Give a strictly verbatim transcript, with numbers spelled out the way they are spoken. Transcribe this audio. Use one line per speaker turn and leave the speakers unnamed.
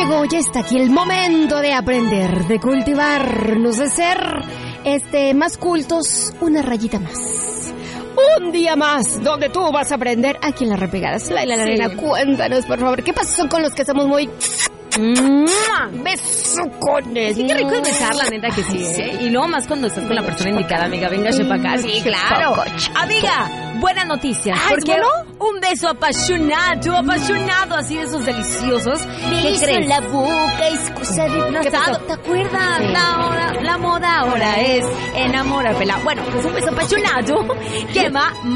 llegó, ya está aquí el momento de aprender, de cultivarnos, de ser este más cultos, una rayita más. Un día más, donde tú vas a aprender aquí en Las Repegadas. Laila, la Arena, cuéntanos, por favor, ¿qué pasa con los que somos muy... besucones?
Sí, qué rico es besar, la neta que sí, ¿eh? Y luego más cuando estás con la persona indicada, amiga. Venga, para acá. Sí, claro. Amiga, buena noticia.
Ah,
porque
¿bueno?
Un beso apasionado, apasionado, así de esos deliciosos. ¿Qué crees?
la boca, excusa de...
No,
¿Qué pasó?
¿te acuerdas?
Sí.
La, hora, la moda ahora es enamórapela. Bueno, pues un beso apasionado. Quema